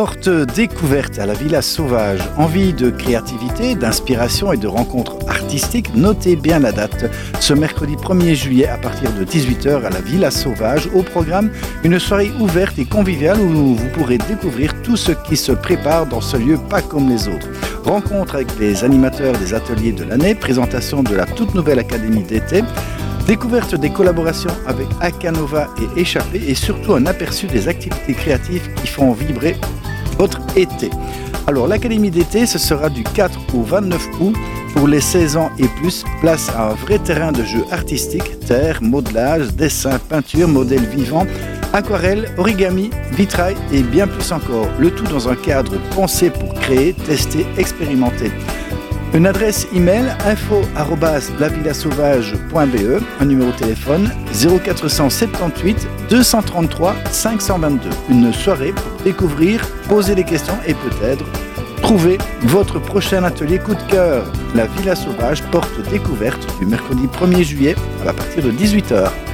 Porte découverte à la Villa Sauvage. Envie de créativité, d'inspiration et de rencontres artistiques? Notez bien la date. Ce mercredi 1er juillet à partir de 18h à la Villa Sauvage. Au programme, une soirée ouverte et conviviale où vous pourrez découvrir tout ce qui se prépare dans ce lieu pas comme les autres. Rencontre avec les animateurs des ateliers de l'année, présentation de la toute nouvelle académie d'été, découverte des collaborations avec Akanova et Échappé et surtout un aperçu des activités créatives qui font vibrer votre été. Alors l'Académie d'été, ce sera du 4 au 29 août pour les 16 ans et plus. Place à un vrai terrain de jeu artistique, terre, modelage, dessin, peinture, modèles vivants, aquarelle, origami, vitrail et bien plus encore. Le tout dans un cadre pensé pour créer, tester, expérimenter. Une adresse email info@lavillasauvage.be, un numéro de téléphone 0478 233 522. Une soirée pour découvrir, poser des questions et peut-être trouver votre prochain atelier coup de cœur. La Villa Sauvage, porte découverte du mercredi 1er juillet à partir de 18h.